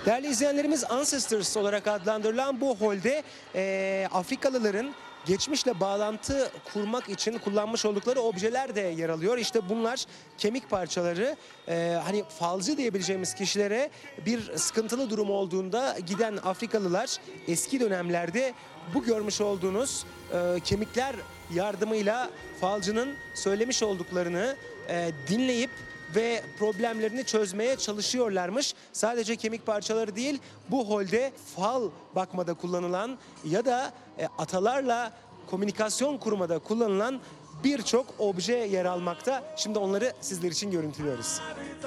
Değerli izleyenlerimiz, Ancestors olarak adlandırılan bu holde Afrikalıların geçmişle bağlantı kurmak için kullanmış oldukları objeler de yer alıyor. İşte bunlar kemik parçaları. Hani falcı diyebileceğimiz kişilere bir sıkıntılı durum olduğunda giden Afrikalılar eski dönemlerde bu görmüş olduğunuz kemikler yardımıyla falcının söylemiş olduklarını dinleyip ve problemlerini çözmeye çalışıyorlarmış. Sadece kemik parçaları değil, bu holde fal bakmada kullanılan ya da atalarla komünikasyon kurmada kullanılan birçok obje yer almakta. Şimdi onları sizler için görüntülüyoruz.